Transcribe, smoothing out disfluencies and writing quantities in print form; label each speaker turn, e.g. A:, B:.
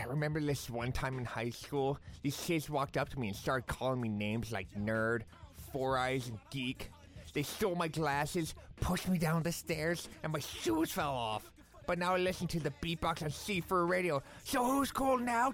A: remember this one time in high school, these kids walked up to me and started calling me names like nerd, four eyes, and geek. They stole my glasses, pushed me down the stairs, and my shoes fell off. But now I listen to the beatbox on C4 Radio. So who's cool now?